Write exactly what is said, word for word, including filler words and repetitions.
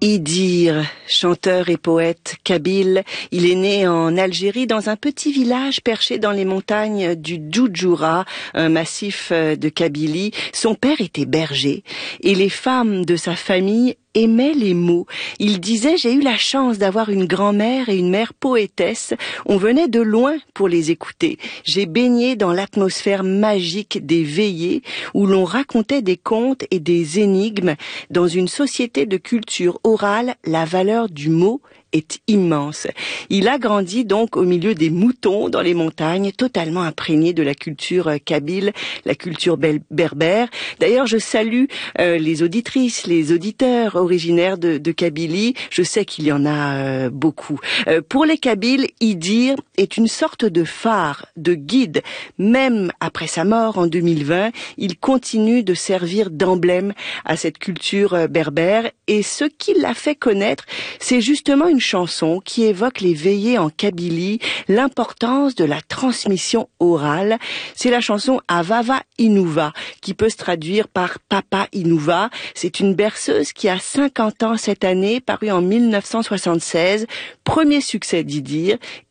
Idir, chanteur et poète kabyle, il est né en Algérie dans un petit village perché dans les montagnes du Djoudjoura, un massif de Kabylie. Son père était berger et les femmes de sa famille aimait les mots. Il disait « J'ai eu la chance d'avoir une grand-mère et une mère poétesse. On venait de loin pour les écouter. J'ai baigné dans l'atmosphère magique des veillées où l'on racontait des contes et des énigmes. Dans une société de culture orale, la valeur du mot est immense. » Il a grandi donc au milieu des moutons dans les montagnes, totalement imprégné de la culture kabyle, la culture berbère. D'ailleurs, je salue euh, les auditrices, les auditeurs originaires de, de Kabylie. Je sais qu'il y en a euh, beaucoup. Euh, pour les Kabyles, Idir est une sorte de phare, de guide. Même après sa mort en deux mille vingt, il continue de servir d'emblème à cette culture euh, berbère. Et ce qui l'a fait connaître, c'est justement une chanson qui évoque les veillées en Kabylie, l'importance de la transmission orale. C'est la chanson Avava Inouva, qui peut se traduire par Papa Inouva. C'est une berceuse qui a cinquante ans cette année, parue en mille neuf cent soixante-seize. Premier succès d'Idir.